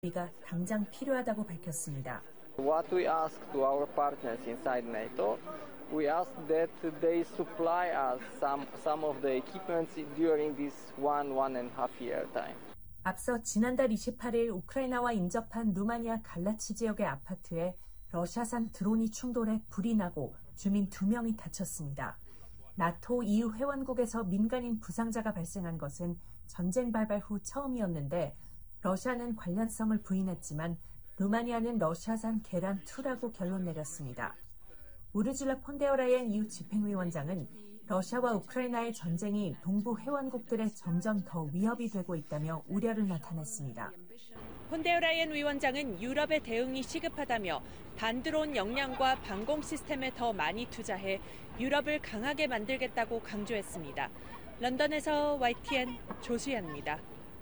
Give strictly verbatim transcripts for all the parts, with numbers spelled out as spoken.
우리가 당장 필요하다고 밝혔습니다. What we ask to our partners inside NATO, we ask that they supply us some some of the equipments during this one one and a half year time. 앞서 지난달 이십팔일 우크라이나와 인접한 루마니아 갈라치 지역의 아파트에 러시아산 드론이 충돌해 불이 나고 주민 두 명이 다쳤습니다. 나토 이유 회원국에서 민간인 부상자가 발생한 것은 전쟁 발발 후 처음이었는데 러시아는 관련성을 부인했지만 루마니아는 러시아산 게란2라고 결론 내렸습니다. 우르줄라 폰데어라이엔 이유 집행위원장은 러시아와 우크라이나의 전쟁이 동부 회원국들에 점점 더 위협이 되고 있다며 우려를 나타냈습니다. 폰데어라이엔 위원장은 유럽의 대응이 시급하다며 반드론 역량과 방공 시스템에 더 많이 투자해 유럽을 강하게 만들겠다고 강조했습니다. 런던에서 와이티엔 조수연입니다.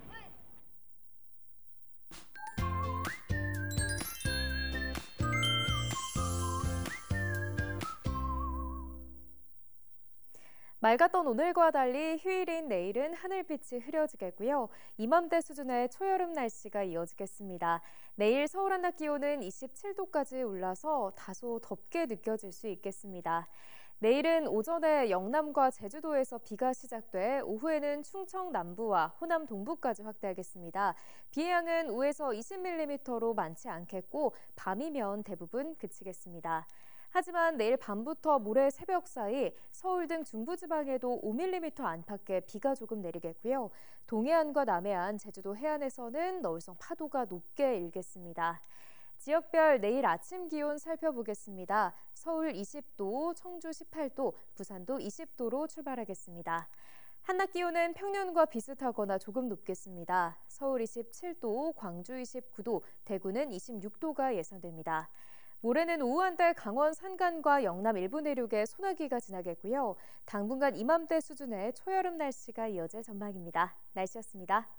맑았던 오늘과 달리 휴일인 내일은 하늘빛이 흐려지겠고요. 이맘때 수준의 초여름 날씨가 이어지겠습니다. 내일 서울 한낮 기온은 이십칠도까지 올라서 다소 덥게 느껴질 수 있겠습니다. 내일은 오전에 영남과 제주도에서 비가 시작돼 오후에는 충청 남부와 호남 동부까지 확대하겠습니다. 비의 양은 오에서 이십 밀리미터로 많지 않겠고 밤이면 대부분 그치겠습니다. 하지만 내일 밤부터 모레 새벽 사이 서울 등 중부지방에도 오 밀리미터 안팎의 비가 조금 내리겠고요. 동해안과 남해안, 제주도 해안에서는 너울성 파도가 높게 일겠습니다. 지역별 내일 아침 기온 살펴보겠습니다. 서울 이십도, 청주 십팔도, 부산도 이십도로 출발하겠습니다. 한낮 기온은 평년과 비슷하거나 조금 높겠습니다. 서울 이십칠도, 광주 이십구도, 대구는 이십육도가 예상됩니다. 모레는 오후 한때 강원 산간과 영남 일부 내륙에 소나기가 지나겠고요. 당분간 이맘때 수준의 초여름 날씨가 이어질 전망입니다. 날씨였습니다.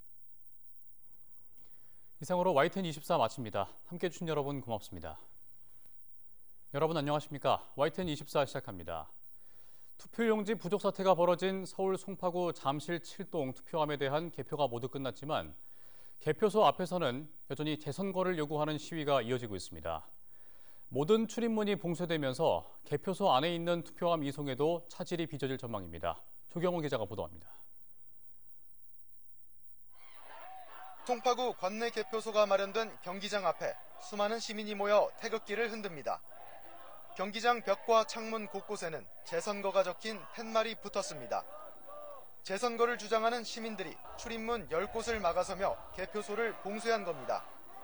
이상으로 와이티엔 이십사 마칩니다. 함께해 주신 여러분 고맙습니다. 여러분 안녕하십니까? 와이티엔 이십사 시작합니다. 투표용지 부족 사태가 벌어진 서울 송파구 잠실 칠동 투표함에 대한 개표가 모두 끝났지만 개표소 앞에서는 여전히 재선거를 요구하는 시위가 이어지고 있습니다. 모든 출입문이 봉쇄되면서 개표소 안에 있는 투표함 이송에도 차질이 빚어질 전망입니다. 조경호 기자가 보도합니다. 송파구 관내 개표소가 마련된 경기장 앞에 수많은 시민이 모여 태극기를 흔듭니다. 경기장 벽과 창문 곳곳에는 재선거가 적힌 팻말이 붙었습니다. 재선거를 주장하는 시민들이 출입문 열 곳을 막아서며 개표소를 봉쇄한 겁니다.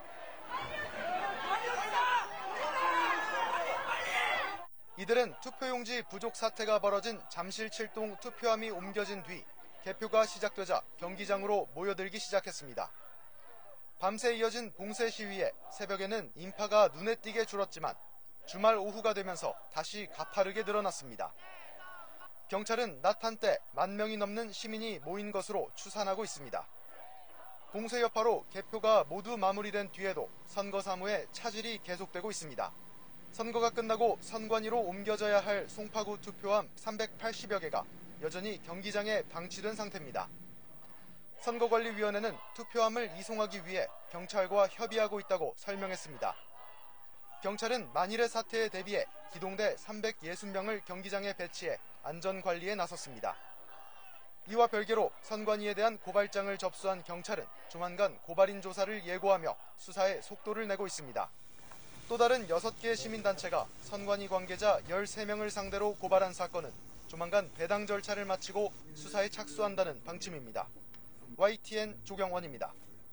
이들은 투표용지 부족 사태가 벌어진 잠실 칠동 투표함이 옮겨진 뒤 개표가 시작되자 경기장으로 모여들기 시작했습니다. 밤새 이어진 봉쇄 시위에 새벽에는 인파가 눈에 띄게 줄었지만 주말 오후가 되면서 다시 가파르게 늘어났습니다. 경찰은 낮 한때 만 명이 넘는 시민이 모인 것으로 추산하고 있습니다. 봉쇄 여파로 개표가 모두 마무리된 뒤에도 선거 사무에 차질이 계속되고 있습니다. 선거가 끝나고 선관위로 옮겨져야 할 송파구 투표함 삼백팔십여 개가 여전히 경기장에 방치된 상태입니다. 선거관리위원회는 투표함을 이송하기 위해 경찰과 협의하고 있다고 설명했습니다. 경찰은 만일의 사태에 대비해 기동대 삼백육십 명을 경기장에 배치해 안전관리에 나섰습니다. 이와 별개로 선관위에 대한 고발장을 접수한 경찰은 조만간 고발인 조사를 예고하며 수사에 속도를 내고 있습니다. 또 다른 여섯 개의 시민단체가 선관위 관계자 열세 명을 상대로 고발한 사건은 조만간 배당 절차를 마치고 수사에 착수한다는 방침입니다. 와이티엔 조경원입니다.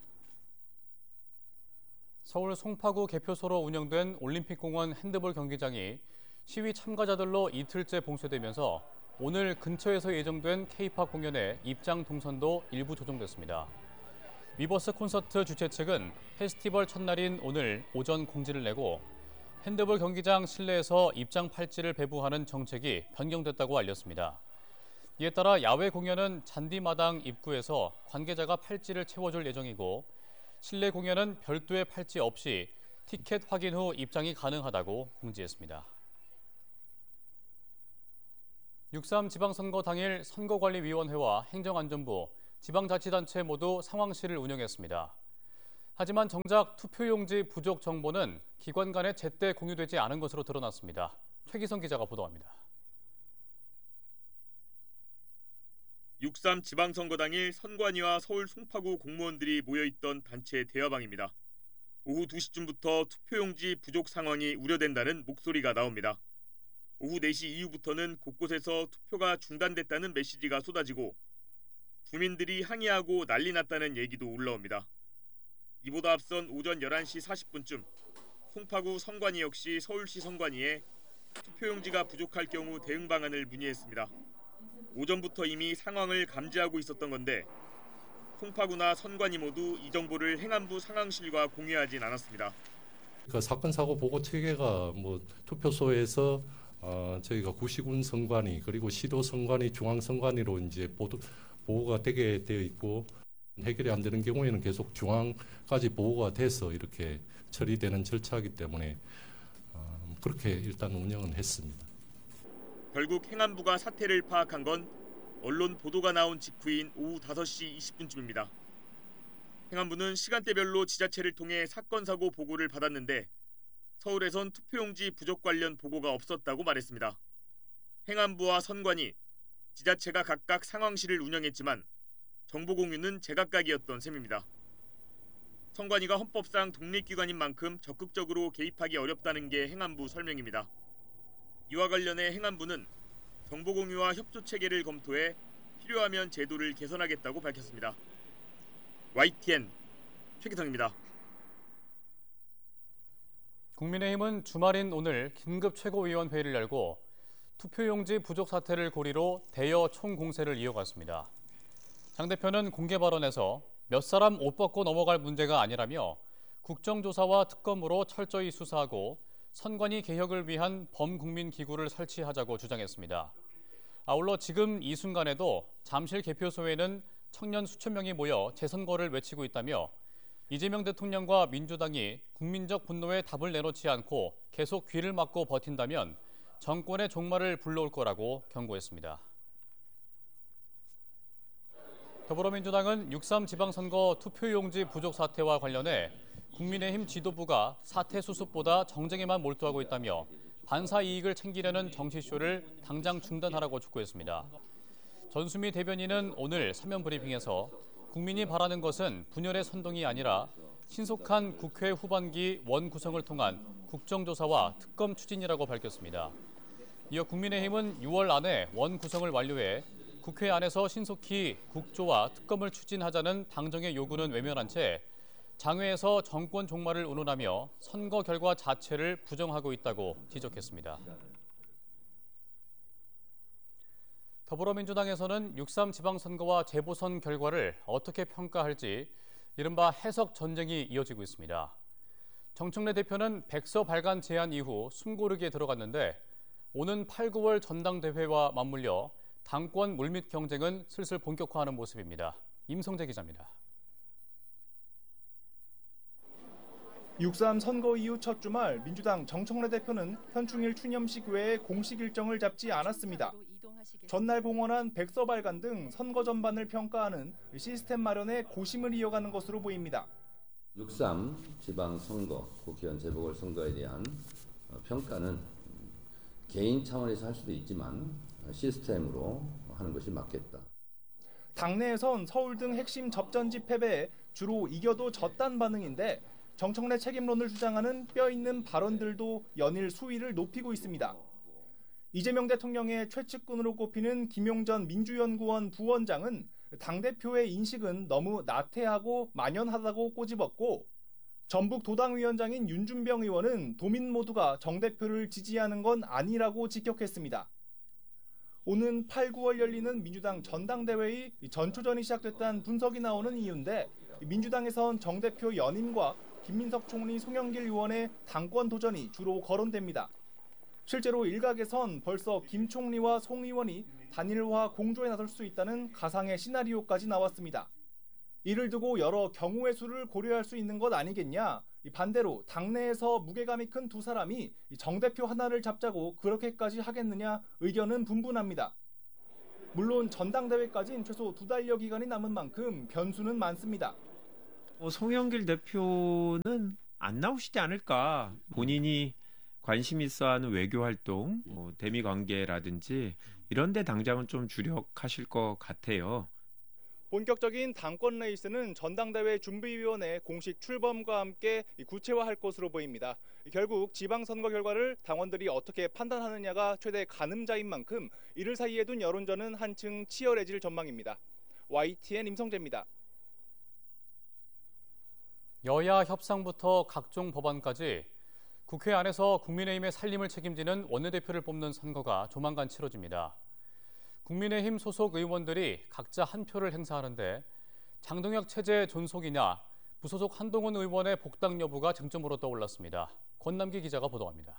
서울 송파구 개표소로 운영된 올림픽공원 핸드볼 경기장이 시위 참가자들로 이틀째 봉쇄되면서 오늘 근처에서 예정된 K-팝 공연의 입장 동선도 일부 조정됐습니다. 위버스 콘서트 주최 측은 페스티벌 첫날인 오늘 오전 공지를 내고 핸드볼 경기장 실내에서 입장 팔찌를 배부하는 정책이 변경됐다고 알렸습니다. 이에 따라 야외 공연은 잔디마당 입구에서 관계자가 팔찌를 채워줄 예정이고 실내 공연은 별도의 팔찌 없이 티켓 확인 후 입장이 가능하다고 공지했습니다. 육삼 지방선거 당일 선거관리위원회와 행정안전부, 지방자치단체 모두 상황실을 운영했습니다. 하지만 정작 투표용지 부족 정보는 기관 간에 제때 공유되지 않은 것으로 드러났습니다. 최기성 기자가 보도합니다. 육삼 지방선거 당일 선관위와 서울 송파구 공무원들이 모여있던 단체 대화방입니다. 오후 두 시쯤부터 투표용지 부족 상황이 우려된다는 목소리가 나옵니다. 오후 네 시 이후부터는 곳곳에서 투표가 중단됐다는 메시지가 쏟아지고 주민들이 항의하고 난리 났다는 얘기도 올라옵니다. 이보다 앞선 오전 열한 시 사십 분쯤 송파구 선관위 역시 서울시 선관위에 투표용지가 부족할 경우 대응 방안을 문의했습니다. 오전부터 이미 상황을 감지하고 있었던 건데 송파구나 선관위 모두 이 정보를 행안부 상황실과 공유하진 않았습니다. 그 사건 사고 보고 체계가 뭐 투표소에서 어, 저희가 구시군 선관위 그리고 시도 선관위, 중앙 선관위로 이제 보도, 보고가 되게 되어 있고 해결이 안 되는 경우에는 계속 중앙까지 보고가 돼서 이렇게 처리되는 절차이기 때문에 어, 그렇게 일단 운영은 했습니다. 결국 행안부가 사태를 파악한 건 언론 보도가 나온 직후인 오후 다섯 시 이십 분쯤입니다. 행안부는 시간대별로 지자체를 통해 사건 사고 보고를 받았는데 서울에선 투표용지 부족 관련 보고가 없었다고 말했습니다. 행안부와 선관위, 지자체가 각각 상황실을 운영했지만 정보 공유는 제각각이었던 셈입니다. 선관위가 헌법상 독립기관인 만큼 적극적으로 개입하기 어렵다는 게 행안부 설명입니다. 이와 관련해 행안부는 정보 공유와 협조 체계를 검토해 필요하면 제도를 개선하겠다고 밝혔습니다. 와이티엔 최기성입니다. 국민의힘은 주말인 오늘 긴급 최고위원회의를 열고 투표용지 부족 사태를 고리로 대여 총공세를 이어갔습니다. 장 대표는 공개 발언에서 몇 사람 옷 벗고 넘어갈 문제가 아니라며 국정조사와 특검으로 철저히 수사하고 선관위 개혁을 위한 범국민 기구를 설치하자고 주장했습니다. 아울러 지금 이 순간에도 잠실 개표소에는 청년 수천 명이 모여 재선거를 외치고 있다며 이재명 대통령과 민주당이 국민적 분노에 답을 내놓지 않고 계속 귀를 막고 버틴다면 정권의 종말을 불러올 거라고 경고했습니다. 더불어민주당은 육삼 지방선거 투표용지 부족 사태와 관련해 국민의힘 지도부가 사태 수습보다 정쟁에만 몰두하고 있다며 반사 이익을 챙기려는 정치쇼를 당장 중단하라고 촉구했습니다. 전수미 대변인은 오늘 서면 브리핑에서 국민이 바라는 것은 분열의 선동이 아니라 신속한 국회 후반기 원 구성을 통한 국정조사와 특검 추진이라고 밝혔습니다. 이어 국민의힘은 유월 안에 원 구성을 완료해 국회 안에서 신속히 국조와 특검을 추진하자는 당정의 요구는 외면한 채 장외에서 정권 종말을 운운하며 선거 결과 자체를 부정하고 있다고 지적했습니다. 더불어민주당에서는 육삼 지방선거와 재보선 결과를 어떻게 평가할지 이른바 해석 전쟁이 이어지고 있습니다. 정청래 대표는 백서 발간 제안 이후 숨고르기에 들어갔는데 오는 팔, 구월 전당대회와 맞물려 당권 물밑 경쟁은 슬슬 본격화하는 모습입니다. 임성재 기자입니다. 육삼 선거 이후 첫 주말 민주당 정청래 대표는 현충일 추념식 외에 공식 일정을 잡지 않았습니다. 전날 공언한 백서 발간 등 선거 전반을 평가하는 시스템 마련에 고심을 이어가는 것으로 보입니다. 육삼 지방선거, 국회의원 재보궐선거에 대한 평가는 개인 차원에서 할 수도 있지만 시스템으로 하는 것이 맞겠다. 당내에선 서울 등 핵심 접전지 패배에 주로 이겨도 졌단 반응인데 정청래 책임론을 주장하는 뼈있는 발언들도 연일 수위를 높이고 있습니다. 이재명 대통령의 최측근으로 꼽히는 김용전 민주연구원 부원장은 당대표의 인식은 너무 나태하고 만연하다고 꼬집었고 전북 도당위원장인 윤준병 의원은 도민 모두가 정 대표를 지지하는 건 아니라고 직격했습니다. 오는 팔, 구월 열리는 민주당 전당대회의 전초전이 시작됐다는 분석이 나오는 이유인데 민주당에선 정 대표 연임과 김민석 총리, 송영길 의원의 당권 도전이 주로 거론됩니다. 실제로 일각에선 벌써 김 총리와 송 의원이 단일화 공조에 나설 수 있다는 가상의 시나리오까지 나왔습니다. 이를 두고 여러 경우의 수를 고려할 수 있는 것 아니겠냐? 반대로 당내에서 무게감이 큰 두 사람이 정 대표 하나를 잡자고 그렇게까지 하겠느냐 의견은 분분합니다. 물론 전당대회까지는 최소 두 달여 기간이 남은 만큼 변수는 많습니다. 송영길 대표는 안 나오시지 않을까. 본인이 관심 있어하는 외교 활동, 뭐 대미 관계라든지 이런 데 당장은 좀 주력하실 것 같아요. 본격적인 당권 레이스는 전당대회 준비위원회 공식 출범과 함께 구체화할 것으로 보입니다. 결국 지방선거 결과를 당원들이 어떻게 판단하느냐가 최대 가늠자인 만큼 이를 사이에 둔 여론전은 한층 치열해질 전망입니다. 와이티엔 임성재입니다. 여야 협상부터 각종 법안까지 국회 안에서 국민의힘의 살림을 책임지는 원내대표를 뽑는 선거가 조만간 치러집니다. 국민의힘 소속 의원들이 각자 한 표를 행사하는데 장동혁 체제 존속이냐, 무소속 한동훈 의원의 복당 여부가 쟁점으로 떠올랐습니다. 권남기 기자가 보도합니다.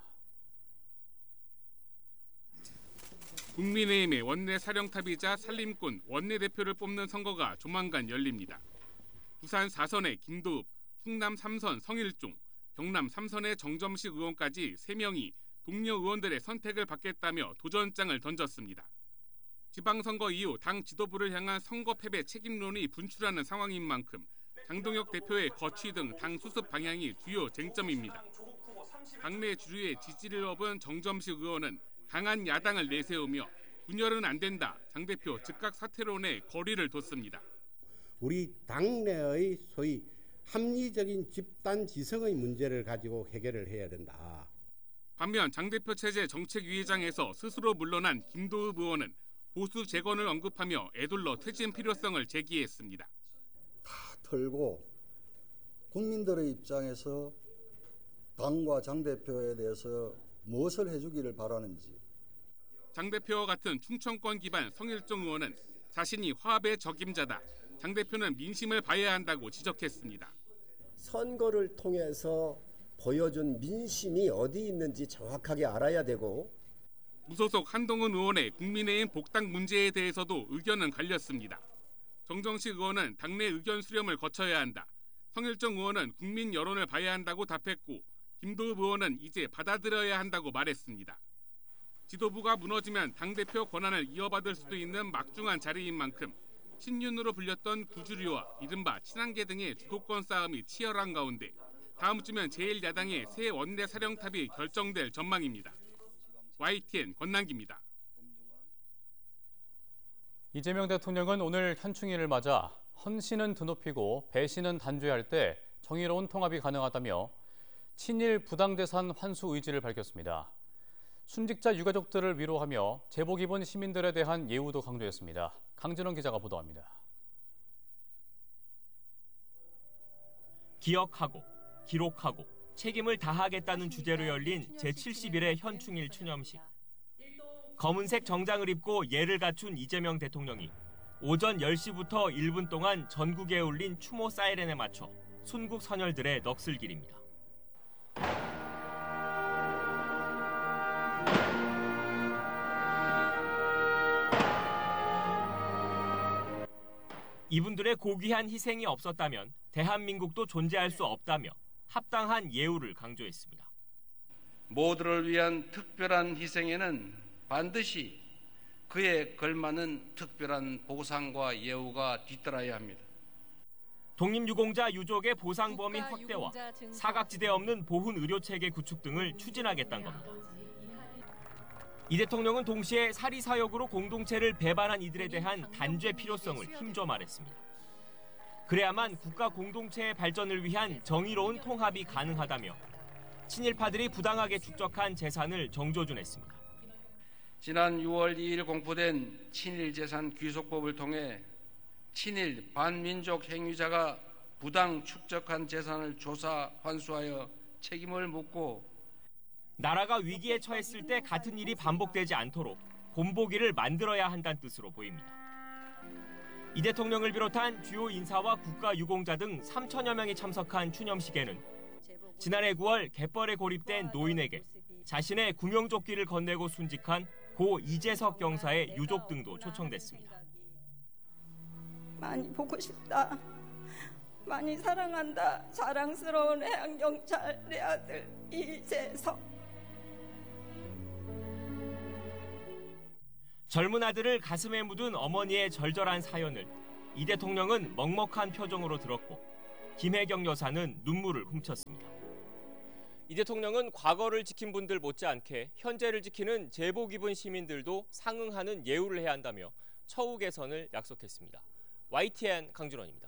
국민의힘의 원내 사령탑이자 살림꾼 원내대표를 뽑는 선거가 조만간 열립니다. 부산 사 선의 김도읍, 충남 삼 선 성일종, 경남 삼 선의 정점식 의원까지 세 명이 동료 의원들의 선택을 받겠다며 도전장을 던졌습니다. 지방선거 이후 당 지도부를 향한 선거 패배 책임론이 분출하는 상황인 만큼 장동혁 대표의 거취 등 당 수습 방향이 주요 쟁점입니다. 당내 주류의 지지를 얻은 정점식 의원은 강한 야당을 내세우며 분열은 안 된다, 장 대표 즉각 사퇴론에 거리를 뒀습니다. 우리 당내의 소위 합리적인 집단 지성의 문제를 가지고 해결을 해야 된다. 반면 장 대표 체제 정책위의장에서 스스로 물러난 김도읍 의원은 보수 재건을 언급하며 애둘러 퇴진 필요성을 제기했습니다. 다 털고 국민들의 입장에서 당과 장 대표에 대해서 무엇을 해주기를 바라는지. 장 대표와 같은 충청권 기반 성일종 의원은 자신이 화합의 적임자다, 장 대표는 민심을 봐야 한다고 지적했습니다. 선거를 통해서 보여준 민심이 어디 있는지 정확하게 알아야 되고, 무소속 한동훈 의원의 국민의힘 복당 문제에 대해서도 의견은 갈렸습니다. 정정식 의원은 당내 의견 수렴을 거쳐야 한다, 성일종 의원은 국민 여론을 봐야 한다고 답했고, 김도읍 의원은 이제 받아들여야 한다고 말했습니다. 지도부가 무너지면 당대표 권한을 이어받을 수도 있는 막중한 자리인 만큼 친윤으로 불렸던 구주류와 이른바 친한계 등의 주도권 싸움이 치열한 가운데 다음 주면 제일 야당의 새 원내 사령탑이 결정될 전망입니다. 와이티엔 권남기입니다. 이재명 대통령은 오늘 현충일을 맞아 헌신은 드높이고 배신은 단죄할 때 정의로운 통합이 가능하다며 친일 부당재산 환수 의지를 밝혔습니다. 순직자 유가족들을 위로하며 제복 입은 시민들에 대한 예우도 강조했습니다. 강진원 기자가 보도합니다. 기억하고 기록하고 책임을 다하겠다는 주제로 열린 제칠십 일의 현충일 추념식. 검은색 정장을 입고 예를 갖춘 이재명 대통령이 오전 열 시부터 일 분 동안 전국에 울린 추모 사이렌에 맞춰 순국 선열들의 넋을 기립니다. 이분들의 고귀한 희생이 없었다면 대한민국도 존재할 수 없다며 합당한 예우를 강조했습니다. 모두를 위한 특별한 희생에는 반드시 그에 걸맞는 특별한 보상과 예우가 뒤따라야 합니다. 독립유공자 유족의 보상 범위 확대와 사각지대 없는 보훈 의료체계 구축 등을 추진하겠다는 겁니다. 이 대통령은 동시에 사리사욕으로 공동체를 배반한 이들에 대한 단죄 필요성을 힘줘 말했습니다. 그래야만 국가 공동체의 발전을 위한 정의로운 통합이 가능하다며 친일파들이 부당하게 축적한 재산을 정조준했습니다. 지난 유월 이일 공포된 친일재산 귀속법을 통해 친일 반민족 행위자가 부당 축적한 재산을 조사 환수하여 책임을 묻고 나라가 위기에 처했을 때 같은 일이 반복되지 않도록 본보기를 만들어야 한다는 뜻으로 보입니다. 이 대통령을 비롯한 주요 인사와 국가유공자 등 삼천여 명이 참석한 추념식에는 지난해 구월 갯벌에 고립된 노인에게 자신의 구명조끼를 건네고 순직한 고 이재석 경사의 유족 등도 초청됐습니다. 많이 보고 싶다. 많이 사랑한다. 자랑스러운 해양경찰 내 아들 이재석. 젊은 아들을 가슴에 묻은 어머니의 절절한 사연을 이 대통령은 먹먹한 표정으로 들었고 김혜경 여사는 눈물을 훔쳤습니다. 이 대통령은 과거를 지킨 분들 못지않게 현재를 지키는 제복 입은 시민들도 상응하는 예우를 해야 한다며 처우 개선을 약속했습니다. 와이티엔 강준원입니다.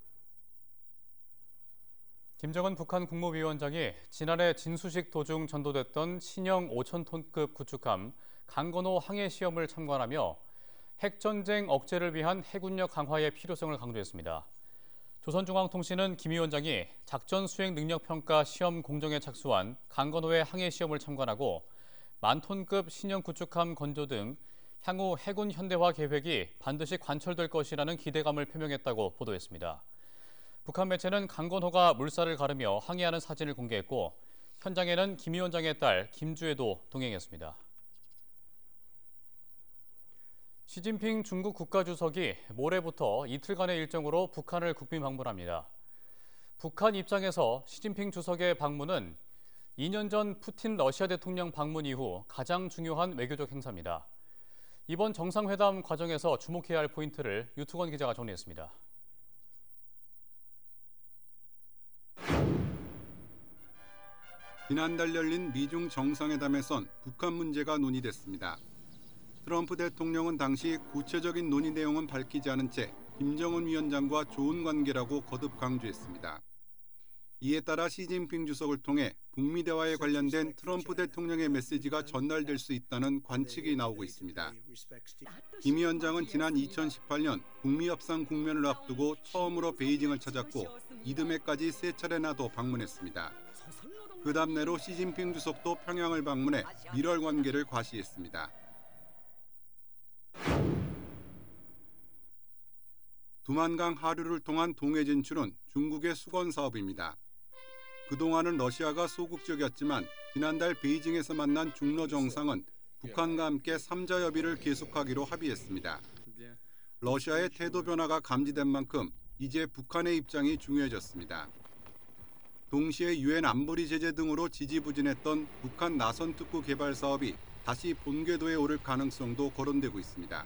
김정은 북한 국무위원장이 지난해 진수식 도중 전도됐던 신형 오천 톤급 구축함 강건호 항해 시험을 참관하며 핵전쟁 억제를 위한 해군력 강화의 필요성을 강조했습니다. 조선중앙통신은 김 위원장이 작전 수행 능력 평가 시험 공정에 착수한 강건호의 항해 시험을 참관하고 만 톤급 신형 구축함 건조 등 향후 해군 현대화 계획이 반드시 관철될 것이라는 기대감을 표명했다고 보도했습니다. 북한 매체는 강건호가 물살을 가르며 항해하는 사진을 공개했고 현장에는 김 위원장의 딸 김주애도 동행했습니다. 시진핑 중국 국가주석이 모레부터 이틀간의 일정으로 북한을 국빈 방문합니다. 북한 입장에서 시진핑 주석의 방문은 이 년 전 푸틴 러시아 대통령 방문 이후 가장 중요한 외교적 행사입니다. 이번 정상회담 과정에서 주목해야 할 포인트를 유튜건 기자가 정리했습니다. 지난달 열린 미중 정상회담에선 북한 문제가 논의됐습니다. 트럼프 대통령은 당시 구체적인 논의 내용은 밝히지 않은 채 김정은 위원장과 좋은 관계라고 거듭 강조했습니다. 이에 따라 시진핑 주석을 통해 북미 대화에 관련된 트럼프 대통령의 메시지가 전달될 수 있다는 관측이 나오고 있습니다. 김 위원장은 지난 이천십팔 년 북미 협상 국면을 앞두고 처음으로 베이징을 찾았고 이듬해까지 세 차례나 더 방문했습니다. 그 답례로 시진핑 주석도 평양을 방문해 밀월 관계를 과시했습니다. 두만강 하류를 통한 동해 진출은 중국의 수건 사업입니다. 그동안은 러시아가 소극적이었지만 지난달 베이징에서 만난 중러 정상은 북한과 함께 삼자 협의를 계속하기로 합의했습니다. 러시아의 태도 변화가 감지된 만큼 이제 북한의 입장이 중요해졌습니다. 동시에 유엔 안보리 제재 등으로 지지부진했던 북한 나선 특구 개발 사업이 다시 본궤도에 오를 가능성도 거론되고 있습니다.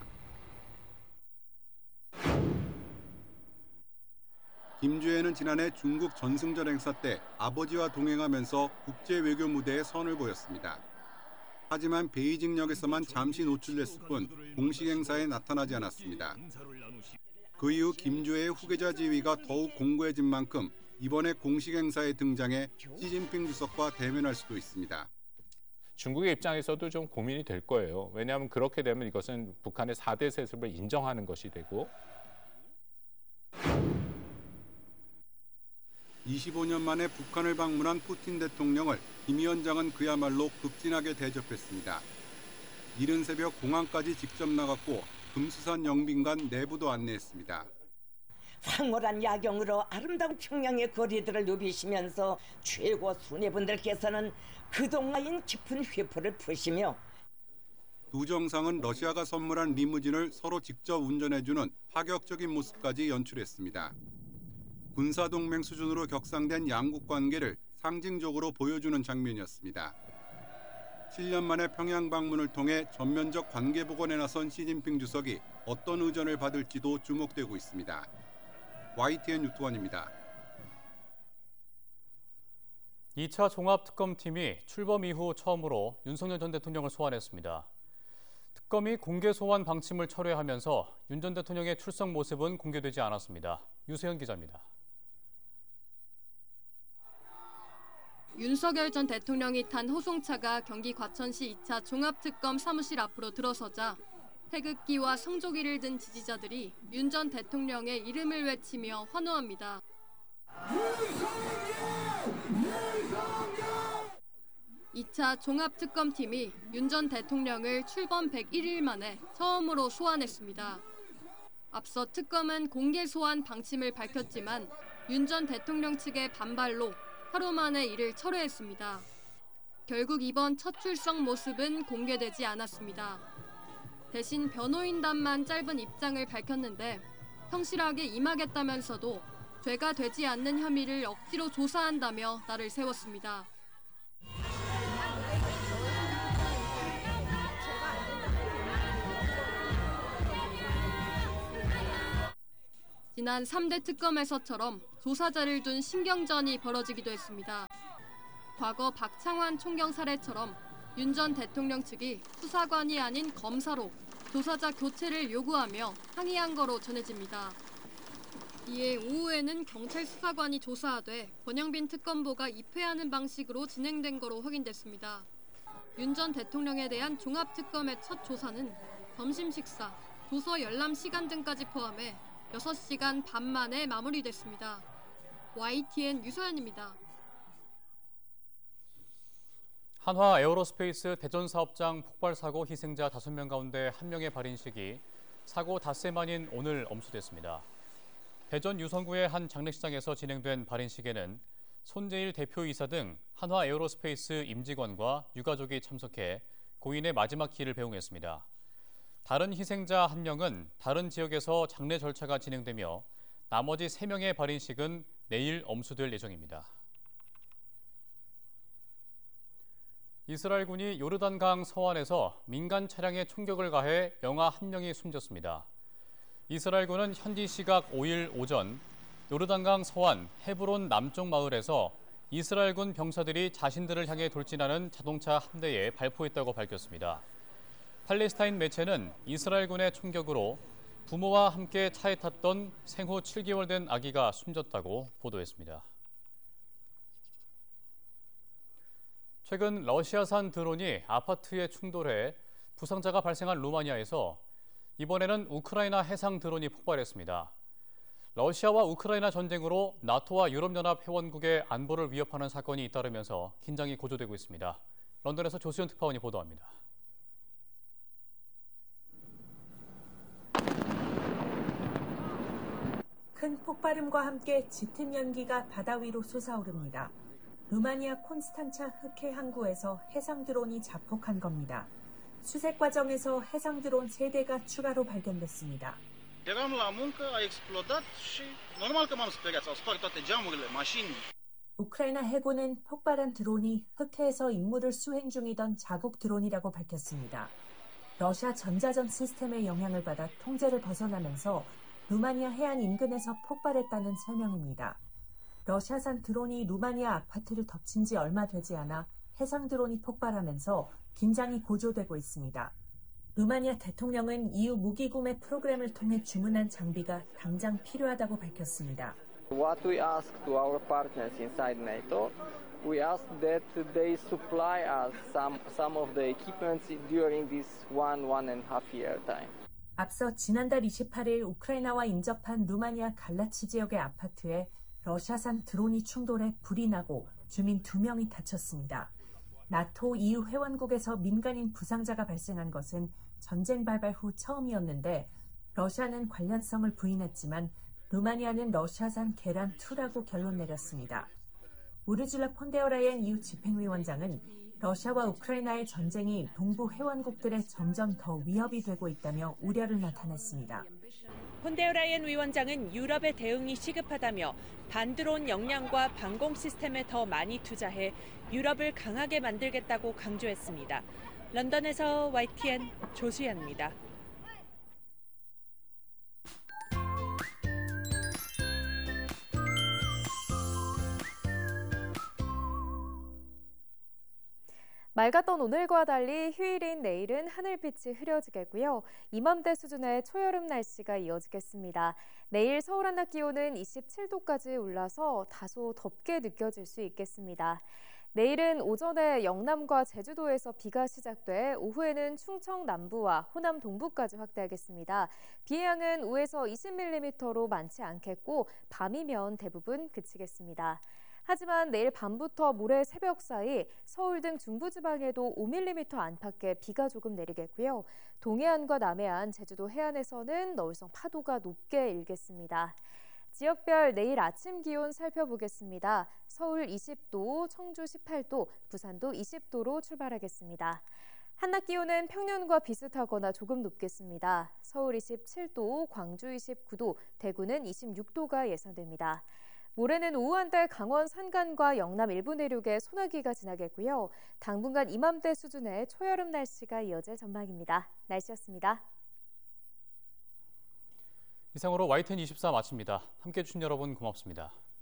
김주애는 지난해 중국 전승절 행사 때 아버지와 동행하면서 국제 외교 무대에 선을 보였습니다. 하지만 베이징역에서만 잠시 노출됐을 뿐 공식 행사에 나타나지 않았습니다. 그 이후 김주애의 후계자 지위가 더욱 공고해진 만큼 이번에 공식 행사에 등장해 시진핑 주석과 대면할 수도 있습니다. 중국의 입장에서도 좀 고민이 될 거예요. 왜냐하면 그렇게 되면 이것은 북한의 사 대 세습을 인정하는 것이 되고 이십오 년 만에 북한을 방문한 푸틴 대통령을 김 위원장은 그야말로 극진하게 대접했습니다. 이른 새벽 공항까지 직접 나갔고 금수산 영빈관 내부도 안내했습니다. 황홀한 야경으로 아름다운 평양의 거리들을 누비시면서 최고 수뇌분들께서는 그동안 깊은 회포를 푸시며 두 정상은 러시아가 선물한 리무진을 서로 직접 운전해주는 파격적인 모습까지 연출했습니다. 군사동맹 수준으로 격상된 양국 관계를 상징적으로 보여주는 장면이었습니다. 칠 년 만에 평양 방문을 통해 전면적 관계 복원에 나선 시진핑 주석이 어떤 의전을 받을지도 주목되고 있습니다. 와이티엔 유튜원입니다. 이 차 종합특검팀이 출범 이후 처음으로 윤석열 전 대통령을 소환했습니다. 특검이 공개 소환 방침을 철회하면서 윤 전 대통령의 출석 모습은 공개되지 않았습니다. 유세현 기자입니다. 윤석열 전 대통령이 탄 호송차가 경기 과천시 이 차 종합특검 사무실 앞으로 들어서자 태극기와 성조기를 든 지지자들이 윤 전 대통령의 이름을 외치며 환호합니다. 이 차 종합특검팀이 윤 전 대통령을 출범 백일 일 만에 처음으로 소환했습니다. 앞서 특검은 공개 소환 방침을 밝혔지만 윤 전 대통령 측의 반발로 하루 만에 이를 철회했습니다. 결국 이번 첫 출석 모습은 공개되지 않았습니다. 대신 변호인단만 짧은 입장을 밝혔는데 성실하게 임하겠다면서도 죄가 되지 않는 혐의를 억지로 조사한다며 날을 세웠습니다. 지난 삼 대 특검에서처럼 조사자를 둔 신경전이 벌어지기도 했습니다. 과거 박창환 총경 사례처럼 윤 전 대통령 측이 수사관이 아닌 검사로 조사자 교체를 요구하며 항의한 거로 전해집니다. 이에 오후에는 경찰 수사관이 조사하되 권영빈 특검보가 입회하는 방식으로 진행된 거로 확인됐습니다. 윤 전 대통령에 대한 종합특검의 첫 조사는 점심 식사, 도서 열람 시간 등까지 포함해 여섯 시간 반 만에 마무리됐습니다. 와이티엔 유서연입니다. 한화 에어로스페이스 대전 사업장 폭발 사고 희생자 다섯 명 가운데 한 명의 발인식이 사고 닷새 만인 오늘 엄수됐습니다. 대전 유성구의 한 장례식장에서 진행된 발인식에는 손재일 대표이사 등 한화 에어로스페이스 임직원과 유가족이 참석해 고인의 마지막 길을 배웅했습니다. 다른 희생자 한 명은 다른 지역에서 장례 절차가 진행되며 나머지 세 명의 발인식은 내일 엄수될 예정입니다. 이스라엘군이 요르단강 서안에서 민간 차량에 총격을 가해 영아 한 명이 숨졌습니다. 이스라엘군은 현지 시각 오일 오전 요르단강 서안 헤브론 남쪽 마을에서 이스라엘군 병사들이 자신들을 향해 돌진하는 자동차 한 대에 발포했다고 밝혔습니다. 팔레스타인 매체는 이스라엘군의 총격으로 부모와 함께 차에 탔던 생후 칠 개월 된 아기가 숨졌다고 보도했습니다. 최근 러시아산 드론이 아파트에 충돌해 부상자가 발생한 루마니아에서 이번에는 우크라이나 해상 드론이 폭발했습니다. 러시아와 우크라이나 전쟁으로 나토와 유럽연합 회원국의 안보를 위협하는 사건이 잇따르면서 긴장이 고조되고 있습니다. 런던에서 조수연 특파원이 보도합니다. 큰 폭발음과 함께 짙은 연기가 바다 위로 솟아오릅니다. 루마니아 콘스탄차 흑해 항구에서 해상 드론이 자폭한 겁니다. 수색 과정에서 해상 드론 세 대가 추가로 발견됐습니다. Eram la muncă, a explodat și normal că m-am speriat, s-au spart toate geamurile, mașini. 우크라이나 해군은 폭발한 드론이 흑해에서 임무를 수행 중이던 자국 드론이라고 밝혔습니다. 러시아 전자전 시스템의 영향을 받아 통제를 벗어나면서 루마니아 해안 인근에서 폭발했다는 설명입니다. 러시아산 드론이 루마니아 아파트를 덮친 지 얼마 되지 않아 해상 드론이 폭발하면서 긴장이 고조되고 있습니다. 루마니아 대통령은 이후 무기 구매 프로그램을 통해 주문한 장비가 당장 필요하다고 밝혔습니다. What we ask to our partners inside NATO, we ask that they supply us some some of the equipment during this one one and a half year time. 앞서 지난달 이십팔일 우크라이나와 인접한 루마니아 갈라치 지역의 아파트에 러시아산 드론이 충돌해 불이 나고 주민 두 명이 다쳤습니다. 나토 이유 회원국에서 민간인 부상자가 발생한 것은 전쟁 발발 후 처음이었는데 러시아는 관련성을 부인했지만 루마니아는 러시아산 계란 이라고 결론 내렸습니다. 우르줄라 폰데어라이엔 이유 집행위원장은 러시아와 우크라이나의 전쟁이 동부 회원국들에 점점 더 위협이 되고 있다며 우려를 나타냈습니다. 폰데어라이엔 위원장은 유럽의 대응이 시급하다며 반드론 역량과 방공 시스템에 더 많이 투자해 유럽을 강하게 만들겠다고 강조했습니다. 런던에서 와이티엔 조수연입니다. 맑았던 오늘과 달리 휴일인 내일은 하늘빛이 흐려지겠고요. 이맘때 수준의 초여름 날씨가 이어지겠습니다. 내일 서울 한낮 기온은 이십칠 도까지 올라서 다소 덥게 느껴질 수 있겠습니다. 내일은 오전에 영남과 제주도에서 비가 시작돼 오후에는 충청 남부와 호남 동부까지 확대하겠습니다. 비의 양은 오에서 이십 밀리미터로 많지 않겠고 밤이면 대부분 그치겠습니다. 하지만 내일 밤부터 모레 새벽 사이 서울 등 중부지방에도 오 밀리미터 안팎의 비가 조금 내리겠고요. 동해안과 남해안, 제주도 해안에서는 너울성 파도가 높게 일겠습니다. 지역별 내일 아침 기온 살펴보겠습니다. 서울 이십 도, 청주 십팔 도, 부산도 이십 도로 출발하겠습니다. 한낮 기온은 평년과 비슷하거나 조금 높겠습니다. 서울 이십칠 도, 광주 이십구 도, 대구는 이십육 도가 예상됩니다. 모레는 오후 한달 강원 산간과 영남 일부 내륙에 소나기가 지나겠고요. 당분간 이맘때 수준의 초여름 날씨가 이어질 전망입니다. 날씨였습니다. 이상으로 와이티엔 이십사 마칩니다. 함께해 주신 여러분 고맙습니다.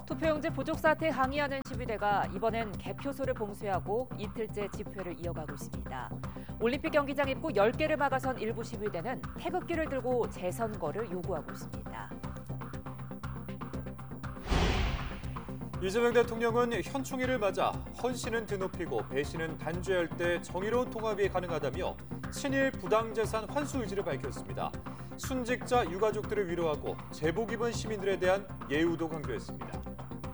투표용지 부족 사태 항의하는 시위대가 이번엔 개표소를 봉쇄하고 이틀째 집회를 이어가고 있습니다. 올림픽 경기장 입구 열 개를 막아선 일부 시위대는 태극기를 들고 재선거를 요구하고 있습니다. 이재명 대통령은 현충일을 맞아 헌신은 드높이고 배신은 단죄할 때 정의로운 통합이 가능하다며 친일 부당재산 환수 의지를 밝혔습니다. 순직자 유가족들을 위로하고 제복 입은 시민들에 대한 예우도 강조했습니다.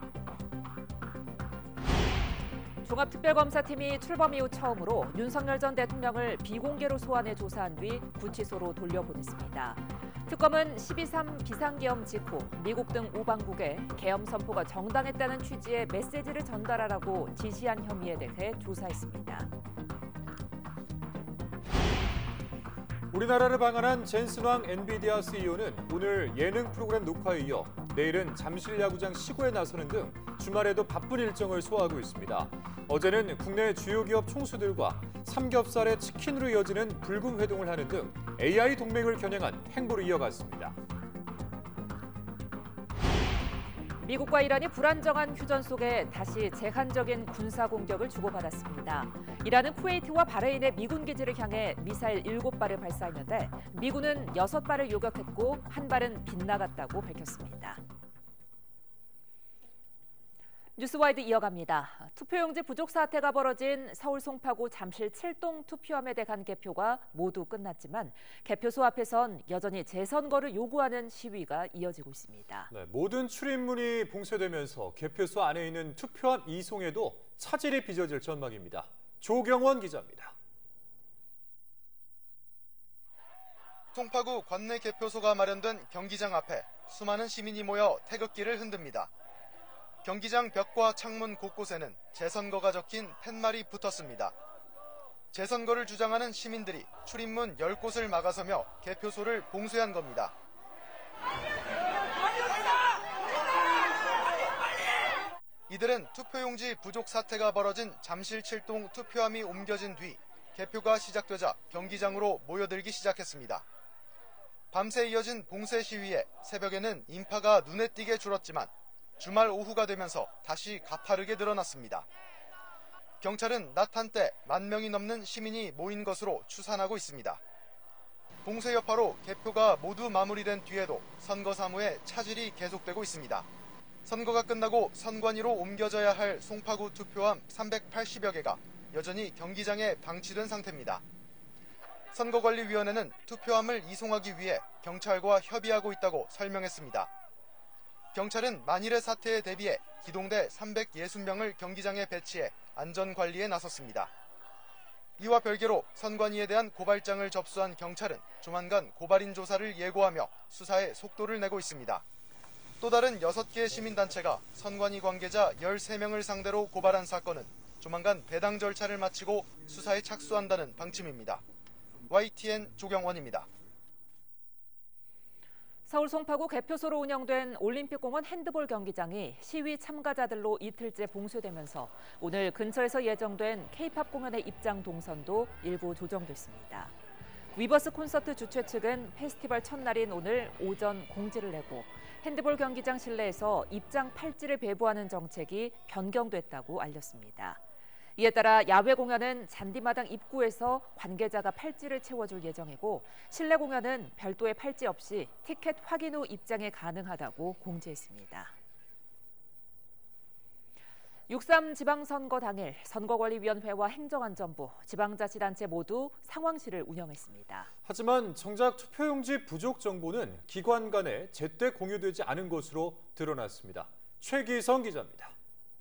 종합특별검사팀이 출범 이후 처음으로 윤석열 전 대통령을 비공개로 소환해 조사한 뒤 구치소로 돌려보냈습니다. 특검은 십이 삼 비상계엄 직후 미국 등 우방국에 계엄 선포가 정당했다는 취지의 메시지를 전달하라고 지시한 혐의에 대해 조사했습니다. 우리나라를 방한한 젠슨 왕 엔비디아 씨이오는 오늘 예능 프로그램 녹화에 이어 내일은 잠실 야구장 시구에 나서는 등 주말에도 바쁜 일정을 소화하고 있습니다. 어제는 국내 주요 기업 총수들과 삼겹살에 치킨으로 이어지는 불금 회동을 하는 등 에이아이 동맹을 겨냥한 행보를 이어갔습니다. 미국과 이란이 불안정한 휴전 속에 다시 제한적인 군사 공격을 주고받았습니다. 이란은 쿠웨이트와 바레인의 미군 기지를 향해 미사일 일곱 발을 발사했는데 미군은 여섯 발을 요격했고 한 발은 빗나갔다고 밝혔습니다. 뉴스와이드 이어갑니다. 투표용지 부족 사태가 벌어진 서울 송파구 잠실 칠동 투표함에 대한 개표가 모두 끝났지만 개표소 앞에선 여전히 재선거를 요구하는 시위가 이어지고 있습니다. 네, 모든 출입문이 봉쇄되면서 개표소 안에 있는 투표함 이송에도 차질이 빚어질 전망입니다. 조경원 기자입니다. 송파구 관내 개표소가 마련된 경기장 앞에 수많은 시민이 모여 태극기를 흔듭니다. 경기장 벽과 창문 곳곳에는 재선거가 적힌 팻말이 붙었습니다. 재선거를 주장하는 시민들이 출입문 열 곳을 막아서며 개표소를 봉쇄한 겁니다. 이들은 투표용지 부족 사태가 벌어진 잠실 칠동 투표함이 옮겨진 뒤 개표가 시작되자 경기장으로 모여들기 시작했습니다. 밤새 이어진 봉쇄 시위에 새벽에는 인파가 눈에 띄게 줄었지만 주말 오후가 되면서 다시 가파르게 늘어났습니다. 경찰은 낮 한때 만 명이 넘는 시민이 모인 것으로 추산하고 있습니다. 봉쇄 여파로 개표가 모두 마무리된 뒤에도 선거 사무에 차질이 계속되고 있습니다. 선거가 끝나고 선관위로 옮겨져야 할 송파구 투표함 삼백팔십여 개가 여전히 경기장에 방치된 상태입니다. 선거관리위원회는 투표함을 이송하기 위해 경찰과 협의하고 있다고 설명했습니다. 경찰은 만일의 사태에 대비해 기동대 삼백육십 명을 경기장에 배치해 안전관리에 나섰습니다. 이와 별개로 선관위에 대한 고발장을 접수한 경찰은 조만간 고발인 조사를 예고하며 수사에 속도를 내고 있습니다. 또 다른 여섯 개 시민단체가 선관위 관계자 열세 명을 상대로 고발한 사건은 조만간 배당 절차를 마치고 수사에 착수한다는 방침입니다. 와이티엔 조경원입니다. 서울 송파구 개표소로 운영된 올림픽공원 핸드볼 경기장이 시위 참가자들로 이틀째 봉쇄되면서 오늘 근처에서 예정된 케이팝 공연의 입장 동선도 일부 조정됐습니다. 위버스 콘서트 주최 측은 페스티벌 첫날인 오늘 오전 공지를 내고 핸드볼 경기장 실내에서 입장 팔찌를 배부하는 정책이 변경됐다고 알렸습니다. 이에 따라 야외 공연은 잔디마당 입구에서 관계자가 팔찌를 채워줄 예정이고 실내 공연은 별도의 팔찌 없이 티켓 확인 후 입장이 가능하다고 공지했습니다. 육삼 지방선거 당일 선거관리위원회와 행정안전부, 지방자치단체 모두 상황실을 운영했습니다. 하지만 정작 투표용지 부족 정보는 기관 간에 제때 공유되지 않은 것으로 드러났습니다. 최기성 기자입니다.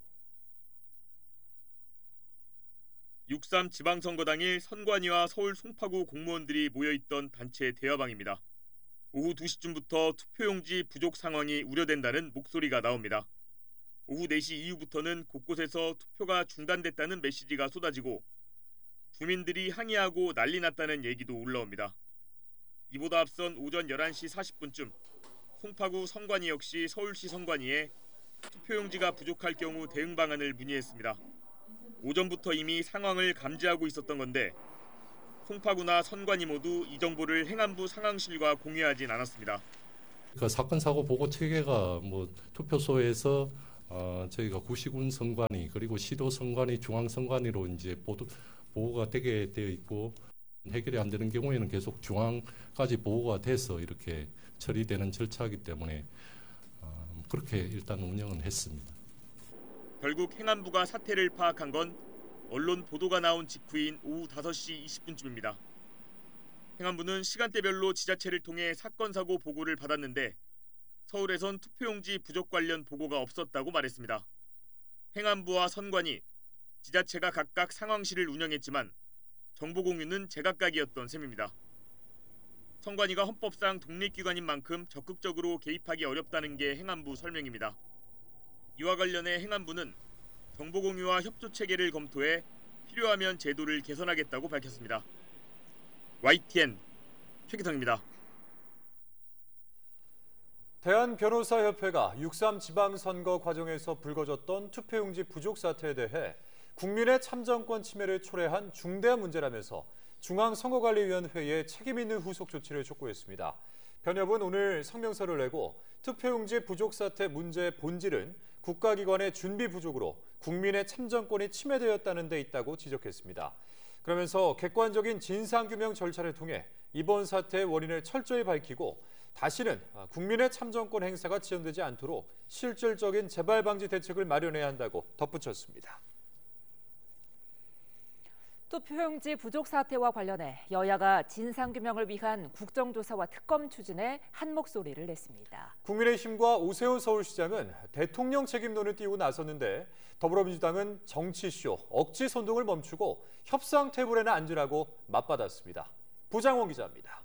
육삼 지방선거 당일 선관위와 서울 송파구 공무원들이 모여있던 단체 대화방입니다. 오후 두 시쯤부터 투표용지 부족 상황이 우려된다는 목소리가 나옵니다. 오후 네 시 이후부터는 곳곳에서 투표가 중단됐다는 메시지가 쏟아지고 주민들이 항의하고 난리 났다는 얘기도 올라옵니다. 이보다 앞선 오전 열한 시 사십 분쯤 송파구 선관위 역시 서울시 선관위에 투표용지가 부족할 경우 대응 방안을 문의했습니다. 오전부터 이미 상황을 감지하고 있었던 건데 송파구나 선관위 모두 이 정보를 행안부 상황실과 공유하진 않았습니다. 그 사건 사고 보고 체계가 뭐 투표소에서 어, 저희가 구시군 선관위 그리고 시도 선관위, 중앙 선관위로 이제 보도, 보고가 되게 되어 있고 해결이 안 되는 경우에는 계속 중앙까지 보고가 돼서 이렇게 처리되는 절차이기 때문에 어, 그렇게 일단 운영은 했습니다. 결국 행안부가 사태를 파악한 건 언론 보도가 나온 직후인 오후 다섯 시 이십 분쯤입니다. 행안부는 시간대별로 지자체를 통해 사건 사고 보고를 받았는데 서울에선 투표용지 부족 관련 보고가 없었다고 말했습니다. 행안부와 선관위, 지자체가 각각 상황실을 운영했지만 정보 공유는 제각각이었던 셈입니다. 선관위가 헌법상 독립기관인 만큼 적극적으로 개입하기 어렵다는 게 행안부 설명입니다. 이와 관련해 행안부는 정보 공유와 협조 체계를 검토해 필요하면 제도를 개선하겠다고 밝혔습니다. 와이티엔 최기성입니다. 대한변호사협회가 육삼 지방선거 과정에서 불거졌던 투표용지 부족 사태에 대해 국민의 참정권 침해를 초래한 중대한 문제라면서 중앙선거관리위원회에 책임 있는 후속 조치를 촉구했습니다. 변협은 오늘 성명서를 내고 투표용지 부족 사태 문제의 본질은 국가기관의 준비 부족으로 국민의 참정권이 침해되었다는 데 있다고 지적했습니다. 그러면서 객관적인 진상규명 절차를 통해 이번 사태의 원인을 철저히 밝히고 다시는 국민의 참정권 행사가 지연되지 않도록 실질적인 재발 방지 대책을 마련해야 한다고 덧붙였습니다. 투표용지 부족 사태와 관련해 여야가 진상규명을 위한 국정조사와 특검 추진에 한 목소리를 냈습니다. 국민의힘과 오세훈 서울시장은 대통령 책임론을 띄우고 나섰는데 더불어민주당은 정치쇼, 억지 선동을 멈추고 협상 테이블에는 앉으라고 맞받았습니다. 부장원 기자입니다.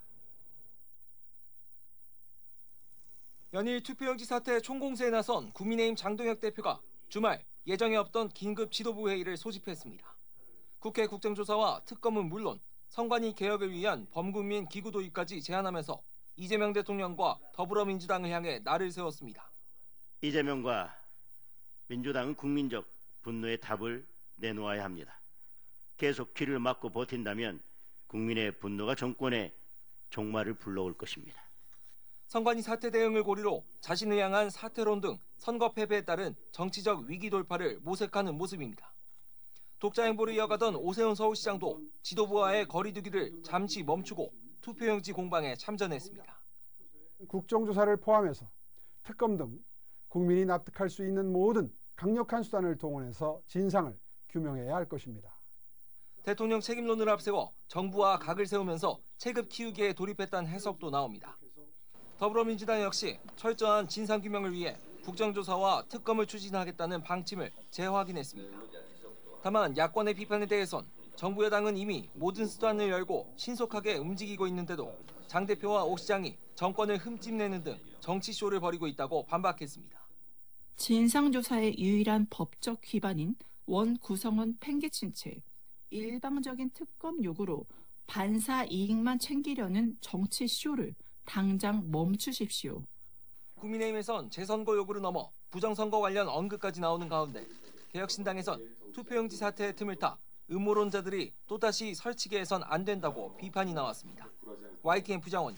연일 투표용지 사태 총공세에 나선 국민의힘 장동혁 대표가 주말 예정에 없던 긴급 지도부 회의를 소집했습니다. 국회 국정조사와 특검은 물론 선관위 개혁을 위한 범국민 기구 도입까지 제안하면서 이재명 대통령과 더불어민주당을 향해 날을 세웠습니다. 이재명과 민주당은 국민적 분노의 답을 내놓아야 합니다. 계속 귀를 막고 버틴다면 국민의 분노가 정권의 종말을 불러올 것입니다. 선관위 사태 대응을 고리로 자신을 향한 사퇴론 등 선거 패배에 따른 정치적 위기 돌파를 모색하는 모습입니다. 독자 행보를 이어가던 오세훈 서울시장도 지도부와의 거리두기를 잠시 멈추고 투표용지 공방에 참전했습니다. 국정조사를 포함해서 특검 등 국민이 납득할 수 있는 모든 강력한 수단을 동원해서 진상을 규명해야 할 것입니다. 대통령 책임론을 앞세워 정부와 각을 세우면서 체급 키우기에 돌입했다는 해석도 나옵니다. 더불어민주당 역시 철저한 진상규명을 위해 국정조사와 특검을 추진하겠다는 방침을 재확인했습니다. 다만 야권의 비판에 대해선 정부 여당은 이미 모든 수단을 열고 신속하게 움직이고 있는데도 장 대표와 오 시장이 정권을 흠집내는 등 정치쇼를 벌이고 있다고 반박했습니다. 진상조사의 유일한 법적 기반인 원구성원 팽개친 채 일방적인 특검 요구로 반사 이익만 챙기려는 정치쇼를 당장 멈추십시오. 국민의힘에선 재선거 요구를 넘어 부정선거 관련 언급까지 나오는 가운데 개혁신당에선 투표용지 사태의 틈을 타 음모론자들이 또다시 설치게 해선 안 된다고 비판이 나왔습니다. 와이티엔 부장원.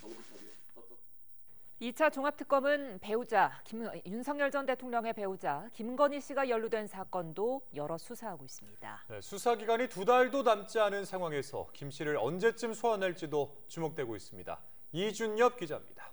이 차 종합특검은 배우자, 김, 윤석열 전 대통령의 배우자 김건희 씨가 연루된 사건도 열어 수사하고 있습니다. 네, 수사기간이 두 달도 남지 않은 상황에서 김 씨를 언제쯤 소환할지도 주목되고 있습니다. 이준엽 기자입니다.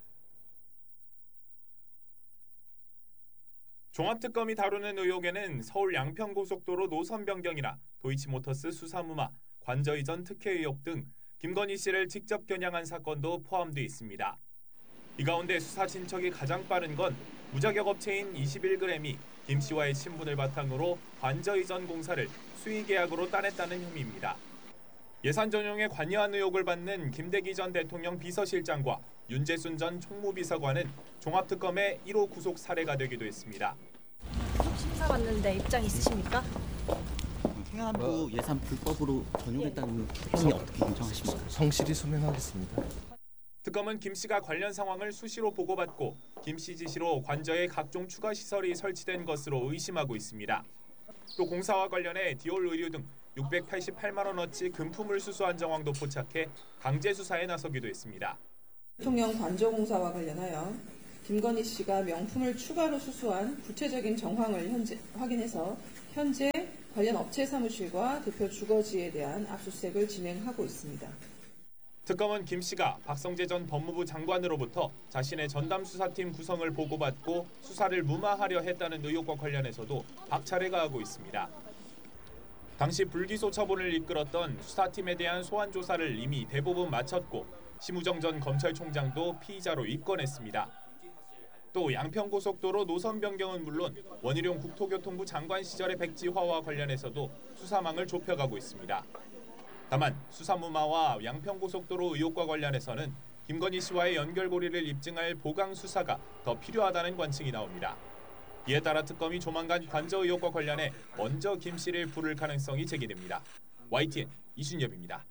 종합특검이 다루는 의혹에는 서울 양평고속도로 노선 변경이나 도이치모터스 수사무마, 관저 이전 특혜 의혹 등 김건희 씨를 직접 겨냥한 사건도 포함돼 있습니다. 이 가운데 수사 진척이 가장 빠른 건 무자격 업체인 이십일 그램이 김 씨와의 친분을 바탕으로 관저 이전 공사를 수의계약으로 따냈다는 혐의입니다. 예산 전용에 관여한 의혹을 받는 김대기 전 대통령 비서실장과 윤재순 전 총무비서관은 종합특검의 일 호 구속 사례가 되기도 했습니다. 심사받는데 입장 있으십니까? 행안부 예산 불법으로 전용했다는 혐의 어떻게 인정하십니까? 성실히 소명하겠습니다. 특검은 김 씨가 관련 상황을 수시로 보고받고 김 씨 지시로 관저에 각종 추가 시설이 설치된 것으로 의심하고 있습니다. 또 공사와 관련해 디올 의류 등 육백팔십팔만 원어치 금품을 수수한 정황도 포착해 강제 수사에 나서기도 했습니다. 대통령 관저 공사와 관련하여 김건희 씨가 명품을 추가로 수수한 구체적인 정황을 현재 확인해서 현재 관련 업체 사무실과 대표 주거지에 대한 압수수색을 진행하고 있습니다. 특검은 김 씨가 박성재 전 법무부 장관으로부터 자신의 전담 수사팀 구성을 보고받고 수사를 무마하려 했다는 의혹과 관련해서도 박차례 가하고 있습니다. 당시 불기소 처분을 이끌었던 수사팀에 대한 소환 조사를 이미 대부분 마쳤고 심우정 전 검찰총장도 피의자로 입건했습니다. 또 양평고속도로 노선 변경은 물론 원희룡 국토교통부 장관 시절의 백지화와 관련해서도 수사망을 좁혀가고 있습니다. 다만 수사무마와 양평고속도로 의혹과 관련해서는 김건희 씨와의 연결고리를 입증할 보강 수사가 더 필요하다는 관측이 나옵니다. 이에 따라 특검이 조만간 관저 의혹과 관련해 먼저 김 씨를 부를 가능성이 제기됩니다. 와이티엔 이순엽입니다.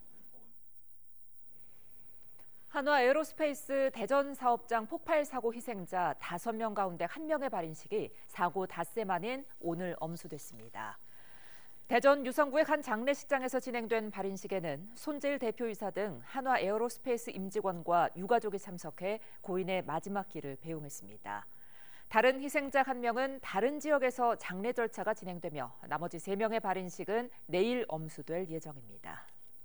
한화 에어로스페이스 대전 사업장 폭발 사고 희생자 다섯 명 가운데 한 명의 발인식이 사고 닷새 만인 오늘 엄수됐습니다. 대전 유성구의 한 장례식장에서 진행된 발인식에는 손재일 대표이사 등 한화 에어로스페이스 임직원과 유가족이 참석해 고인의 마지막 길을 배웅했습니다. 다른 희생자 한 명은 다른 지역에서 장례 절차가 진행되며 나머지 세 명의 발인식은 내일 엄수될 예정입니다.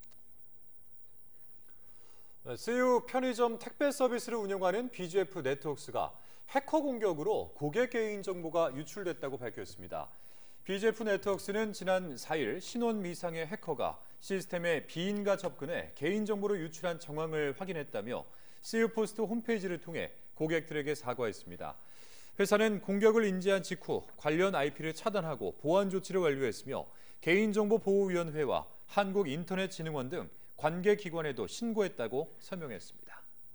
씨유 편의점 택배 서비스를 운영하는 비지에프 네트워크스가 해커 공격으로 고객 개인 정보가 유출됐다고 밝혔습니다. 비지에프 네트워크스는 지난 사 일 신원 미상의 해커가 시스템에 비인가 접근해 개인정보를 유출한 정황을 확인했다며 씨유포스트 홈페이지를 통해 고객들에게 사과했습니다. 회사는 공격을 인지한 직후 관련 아이피를 차단하고 보안 조치를 완료했으며 개인정보보호위원회와 한국인터넷진흥원 등 관계기관에도 신고했다고 설명했습니다.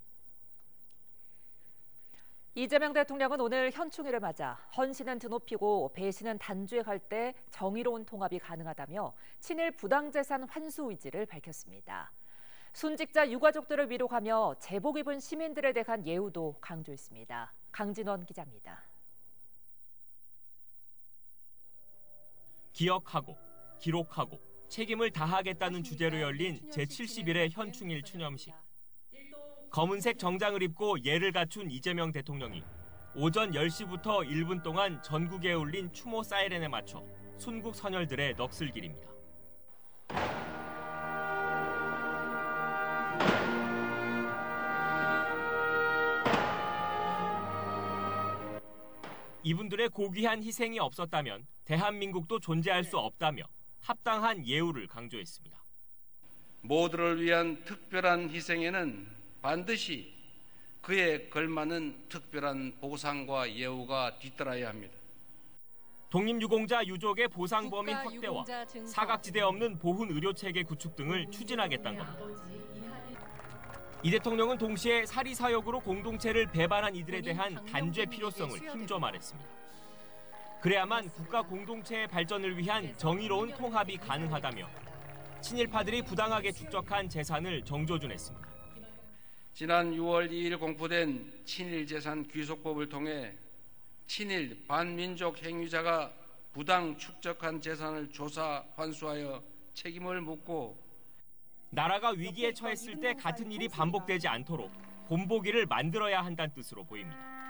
이재명 대통령은 오늘 현충일을 맞아 헌신은 드높이고 배신은 단죄 할 때 정의로운 통합이 가능하다며 친일 부당재산 환수 의지를 밝혔습니다. 순직자 유가족들을 위로하며 제복 입은 시민들에 대한 예우도 강조했습니다. 강진원 기자입니다. 기억하고 기록하고 책임을 다하겠다는 주제로 열린 제칠십 일의 현충일 추념식. 검은색 정장을 입고 예를 갖춘 이재명 대통령이 오전 열 시부터 일 분 동안 전국에 울린 추모 사이렌에 맞춰 순국 선열들의 넋을 기립니다. 이분들의 고귀한 희생이 없었다면 대한민국도 존재할 수 없다며 합당한 예우를 강조했습니다. 모두를 위한 특별한 희생에는 반드시 그에 걸맞는 특별한 보상과 예우가 뒤따라야 합니다. 독립유공자 유족의 보상 범위 확대와 사각지대 없는 보훈 의료체계 구축 등을 추진하겠다는 겁니다. 이 대통령은 동시에 사리사욕으로 공동체를 배반한 이들에 대한 단죄 필요성을 힘줘 말했습니다. 그래야만 국가 공동체의 발전을 위한 정의로운 통합이 가능하다며 친일파들이 부당하게 축적한 재산을 정조준했습니다. 지난 유월 이일 공포된 친일재산 귀속법을 통해 친일 반민족 행위자가 부당 축적한 재산을 조사 환수하여 책임을 묻고 나라가 위기에 처했을 때 같은 일이 반복되지 않도록 본보기를 만들어야 한다는 뜻으로 보입니다.